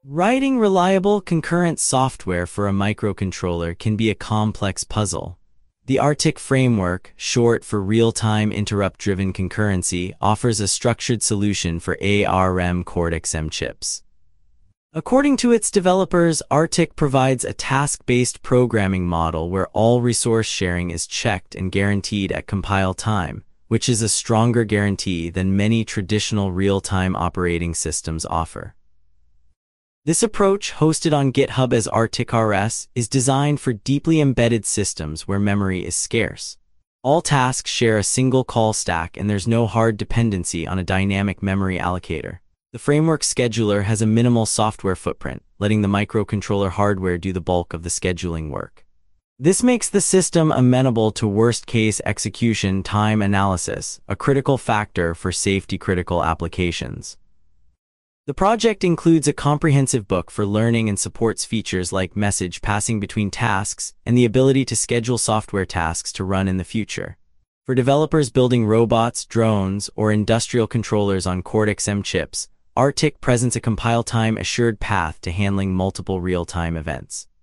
Writing reliable concurrent software for a microcontroller can be a complex puzzle. The RTIC framework, short for Real-Time Interrupt-Driven Concurrency, offers a structured solution for ARM Cortex-M chips. According to its developers, RTIC provides a task-based programming model where all resource sharing is checked and guaranteed at compile time, which is a stronger guarantee than many traditional real-time operating systems offer. This approach, hosted on GitHub as RTIC-RS, is designed for deeply embedded systems where memory is scarce. All tasks share a single call stack and there's no hard dependency on a dynamic memory allocator. The framework scheduler has a minimal software footprint, letting the microcontroller hardware do the bulk of the scheduling work. This makes the system amenable to worst-case execution time analysis, a critical factor for safety-critical applications. The project includes a comprehensive book for learning and supports features like message passing between tasks and the ability to schedule software tasks to run in the future. For developers building robots, drones, or industrial controllers on Cortex-M chips, RTIC presents a compile-time assured path to handling multiple real-time events.